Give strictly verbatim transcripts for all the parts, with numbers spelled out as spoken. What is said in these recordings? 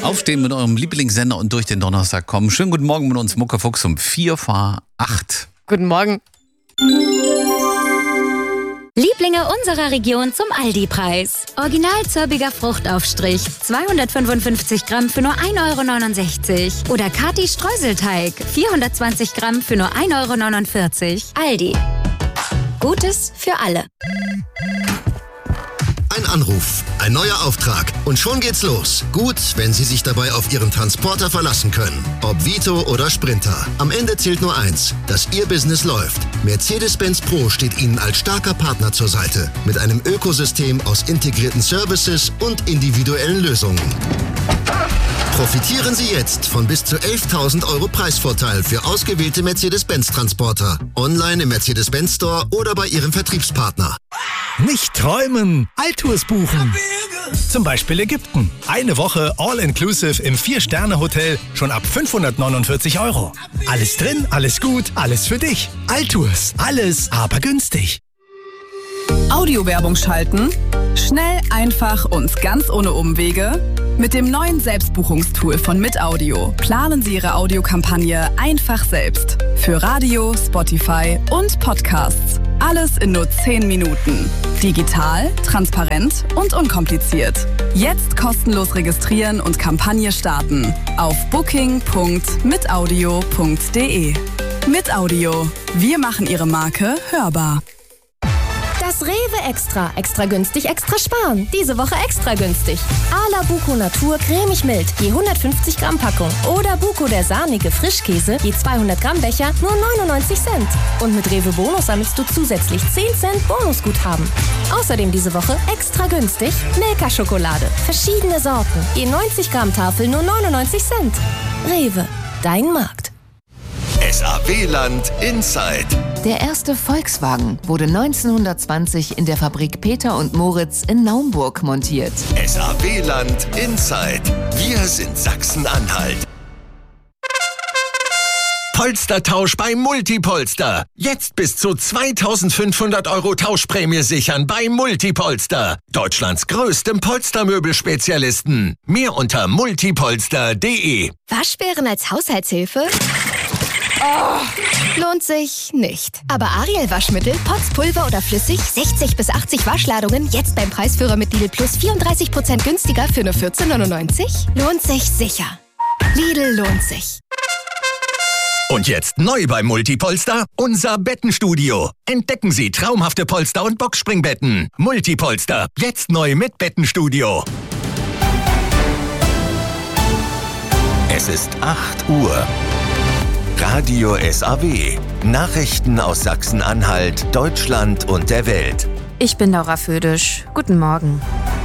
Aufstehen mit eurem Lieblingssender und durch den Donnerstag kommen. Schönen guten Morgen mit uns, Muckefuchs um vier vor acht. Guten Morgen. Lieblinge unserer Region zum Aldi-Preis. Original zirbiger Fruchtaufstrich, zweihundertfünfundfünfzig Gramm für nur ein Euro neunundsechzig. Oder Kati Streuselteig, vierhundertzwanzig Gramm für nur ein Euro neunundvierzig. Aldi. Gutes für alle. Ein Anruf, ein neuer Auftrag und schon geht's los. Gut, wenn Sie sich dabei auf Ihren Transporter verlassen können. Ob Vito oder Sprinter. Am Ende zählt nur eins, dass Ihr Business läuft. Mercedes-Benz Pro steht Ihnen als starker Partner zur Seite. Mit einem Ökosystem aus integrierten Services und individuellen Lösungen. Profitieren Sie jetzt von bis zu elftausend Euro Preisvorteil für ausgewählte Mercedes-Benz-Transporter. Online im Mercedes-Benz Store oder bei Ihrem Vertriebspartner. Nicht träumen, Altours buchen. Zum Beispiel Ägypten. Eine Woche All-Inclusive im Vier-Sterne-Hotel schon ab fünfhundertneunundvierzig Euro. Alles drin, alles gut, alles für dich. Altours, alles aber günstig. Audiowerbung schalten? Schnell, einfach und ganz ohne Umwege? Mit dem neuen Selbstbuchungstool von Mitaudio planen Sie Ihre Audiokampagne einfach selbst. Für Radio, Spotify und Podcasts. Alles in nur zehn Minuten. Digital, transparent und unkompliziert. Jetzt kostenlos registrieren und Kampagne starten. Auf booking punkt mitaudio punkt de. Mitaudio. Wir machen Ihre Marke hörbar. Das Rewe Extra. Extra günstig, extra sparen. Diese Woche extra günstig. Ala Buko Natur cremig mild, je hundertfünfzig Gramm Packung. Oder Buko der sahnige Frischkäse, je zweihundert Gramm Becher, nur neunundneunzig Cent. Und mit Rewe Bonus sammelst du zusätzlich zehn Cent Bonusguthaben. Außerdem diese Woche extra günstig Milka-Schokolade. Verschiedene Sorten, je neunzig Gramm Tafel, nur neunundneunzig Cent. Rewe, dein Markt. S A W-Land Inside. Der erste Volkswagen wurde neunzehnhundertzwanzig in der Fabrik Peter und Moritz in Naumburg montiert. S A W-Land Inside. Wir sind Sachsen-Anhalt. Polstertausch bei Multipolster. Jetzt bis zu zweitausendfünfhundert Euro Tauschprämie sichern bei Multipolster. Deutschlands größtem Polstermöbelspezialisten. Mehr unter multipolster punkt de. Waschbären als Haushaltshilfe? Oh, lohnt sich nicht. Aber Ariel Waschmittel, Pots, Pulver oder flüssig, sechzig bis achtzig Waschladungen, jetzt beim Preisführer mit Lidl Plus vierunddreißig Prozent günstiger für nur vierzehn neunundneunzig? Lohnt sich sicher. Lidl lohnt sich. Und jetzt neu bei Multipolster, unser Bettenstudio. Entdecken Sie traumhafte Polster- und Boxspringbetten. Multipolster, jetzt neu mit Bettenstudio. Es ist acht Uhr. Radio S A W. Nachrichten aus Sachsen-Anhalt, Deutschland und der Welt. Ich bin Laura Födisch. Guten Morgen.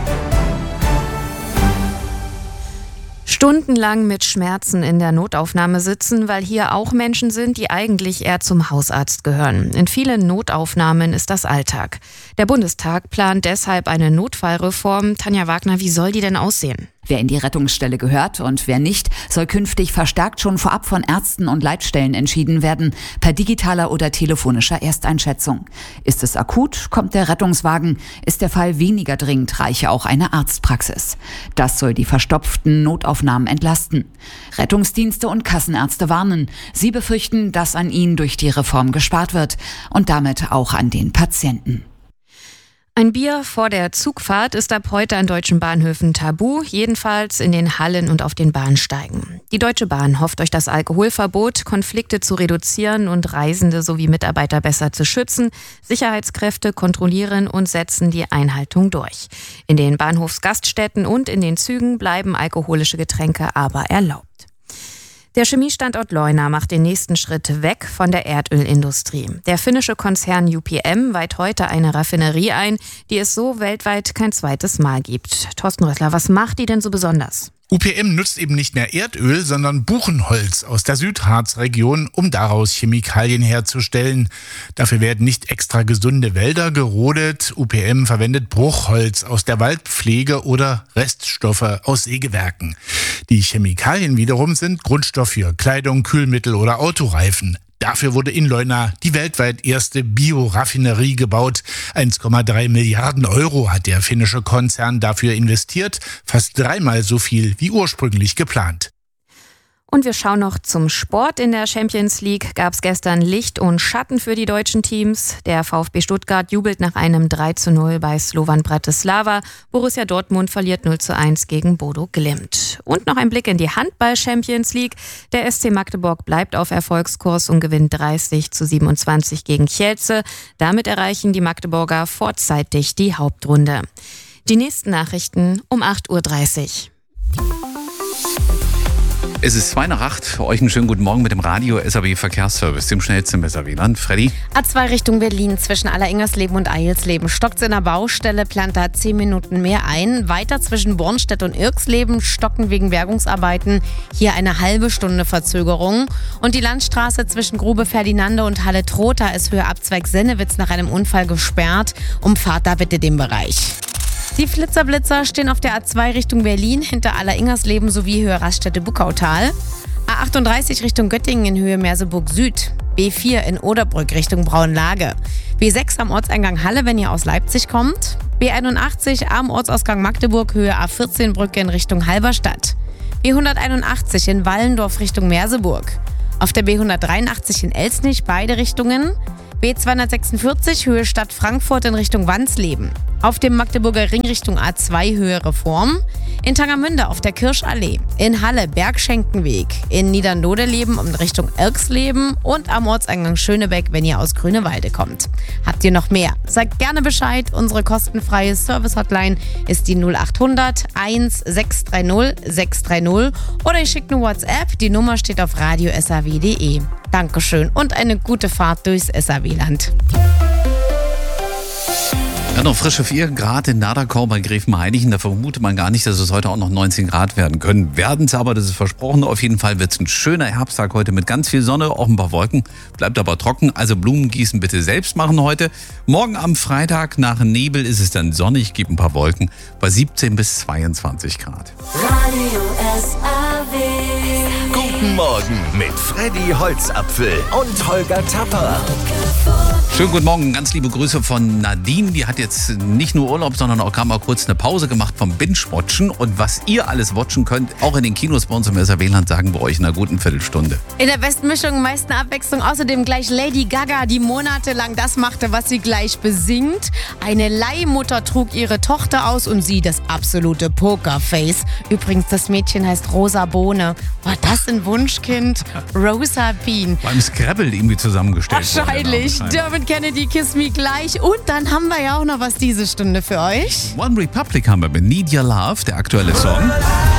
Stundenlang mit Schmerzen in der Notaufnahme sitzen, weil hier auch Menschen sind, die eigentlich eher zum Hausarzt gehören. In vielen Notaufnahmen ist das Alltag. Der Bundestag plant deshalb eine Notfallreform. Tanja Wagner, wie soll die denn aussehen? Wer in die Rettungsstelle gehört und wer nicht, soll künftig verstärkt schon vorab von Ärzten und Leitstellen entschieden werden, per digitaler oder telefonischer Ersteinschätzung. Ist es akut, kommt der Rettungswagen. Ist der Fall weniger dringend, reiche auch eine Arztpraxis. Das soll die verstopften Notaufnahmen entlasten. Rettungsdienste und Kassenärzte warnen. Sie befürchten, dass an ihnen durch die Reform gespart wird und damit auch an den Patienten. Ein Bier vor der Zugfahrt ist ab heute an deutschen Bahnhöfen tabu, jedenfalls in den Hallen und auf den Bahnsteigen. Die Deutsche Bahn hofft, durch das Alkoholverbot Konflikte zu reduzieren und Reisende sowie Mitarbeiter besser zu schützen. Sicherheitskräfte kontrollieren und setzen die Einhaltung durch. In den Bahnhofsgaststätten und in den Zügen bleiben alkoholische Getränke aber erlaubt. Der Chemiestandort Leuna macht den nächsten Schritt weg von der Erdölindustrie. Der finnische Konzern U P M weiht heute eine Raffinerie ein, die es so weltweit kein zweites Mal gibt. Thorsten Rössler, was macht die denn so besonders? U P M nutzt eben nicht mehr Erdöl, sondern Buchenholz aus der Südharzregion, um daraus Chemikalien herzustellen. Dafür werden nicht extra gesunde Wälder gerodet. U P M verwendet Bruchholz aus der Waldpflege oder Reststoffe aus Sägewerken. Die Chemikalien wiederum sind Grundstoff für Kleidung, Kühlmittel oder Autoreifen. Dafür wurde in Leuna die weltweit erste Bioraffinerie gebaut. eins Komma drei Milliarden Euro hat der finnische Konzern dafür investiert, fast dreimal so viel wie ursprünglich geplant. Und wir schauen noch zum Sport. In der Champions League gab es gestern Licht und Schatten für die deutschen Teams. Der VfB Stuttgart jubelt nach einem drei zu null bei Slovan Bratislava. Borussia Dortmund verliert null zu eins gegen Bodo Glimt. Und noch ein Blick in die Handball-Champions League. Der S C Magdeburg bleibt auf Erfolgskurs und gewinnt dreißig zu siebenundzwanzig gegen Kielce. Damit erreichen die Magdeburger vorzeitig die Hauptrunde. Die nächsten Nachrichten um acht Uhr dreißig. Es ist zwei nach acht. Für euch einen schönen guten Morgen mit dem Radio S A W Verkehrsservice, dem schnellsten im S A W-Land. Freddy? A zwei Richtung Berlin zwischen Alleringers-Leben und Eilsleben. Stockt in der Baustelle, plant da zehn Minuten mehr ein. Weiter zwischen Bornstedt und Irksleben stocken wegen Bergungsarbeiten. Hier eine halbe Stunde Verzögerung. Und die Landstraße zwischen Grube Ferdinande und Halle-Trotha ist für Abzweig Sennewitz nach einem Unfall gesperrt. Umfahrt da bitte den Bereich. Die Flitzerblitzer stehen auf der A zwei Richtung Berlin hinter Alleringers-Leben sowie Höhe Raststätte-Buckautal. A achtunddreißig Richtung Göttingen in Höhe Merseburg Süd. B vier in Oderbrück Richtung Braunlage. B sechs am Ortseingang Halle, wenn ihr aus Leipzig kommt. B einundachtzig am Ortsausgang Magdeburg Höhe A vierzehn Brücke in Richtung Halberstadt. B hunderteinundachtzig in Wallendorf Richtung Merseburg. Auf der B hundertdreiundachtzig in Elsnich beide Richtungen. B zweihundertsechsundvierzig Höhe Stadt Frankfurt in Richtung Wandsleben. Auf dem Magdeburger Ring Richtung A zwei Höhe Reform. In Tangermünde auf der Kirschallee. In Halle Bergschenkenweg. In Niederndodeleben in Richtung Irksleben. Und am Ortseingang Schönebeck, wenn ihr aus Grünewalde kommt. Habt ihr noch mehr? Sagt gerne Bescheid. Unsere kostenfreie Service-Hotline ist die null achthundert eins sechs drei null sechs drei null. Oder ihr schickt eine WhatsApp. Die Nummer steht auf radio s a w punkt d e. Dankeschön und eine gute Fahrt durchs S A W-Land. Ja, noch frische vier Grad in Nadakau bei Gräfenhainichen. Da vermutet man gar nicht, dass es heute auch noch neunzehn Grad werden können. Werden es aber, das ist versprochen. Auf jeden Fall wird es ein schöner Herbsttag heute mit ganz viel Sonne, auch ein paar Wolken. Bleibt aber trocken, also Blumengießen bitte selbst machen heute. Morgen am Freitag nach Nebel ist es dann sonnig, gibt ein paar Wolken bei siebzehn bis zweiundzwanzig Grad. Radio S A W. Guten Morgen mit Freddy Holzapfel und Holger Tapper. Schönen guten Morgen, ganz liebe Grüße von Nadine. Die hat jetzt nicht nur Urlaub, sondern auch gerade mal kurz eine Pause gemacht vom Binge-Watchen. Und was ihr alles watchen könnt, auch in den Kinos bei uns im S A W-Land, sagen wir euch in einer guten Viertelstunde. In der besten Mischung, meisten Abwechslung. Außerdem gleich Lady Gaga, die monatelang das machte, was sie gleich besingt. Eine Leihmutter trug ihre Tochter aus und sie das absolute Pokerface. Übrigens, das Mädchen heißt Rosa Bohne. War das ein Wunschkind? Rosa Bean. Beim Scrabble irgendwie zusammengestellt. Wahrscheinlich. Dermot Kennedy, Kiss Me gleich. Und dann haben wir ja auch noch was diese Stunde für euch. One Republic haben wir mit Need Your Love, der aktuelle Song.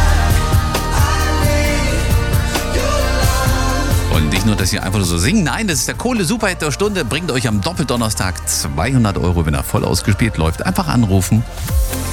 Und nicht nur, dass sie einfach nur so singen, nein, das ist der Kohle-Superhit der Stunde, bringt euch am Doppeldonnerstag zweihundert Euro, wenn er voll ausgespielt läuft. Einfach anrufen.